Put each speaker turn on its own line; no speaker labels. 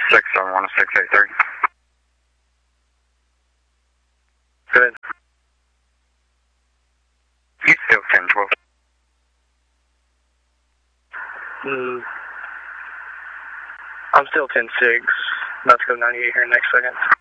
671-683.
Good.
You still 1012.
I'm still 10-6. About to go 98 here in the next second.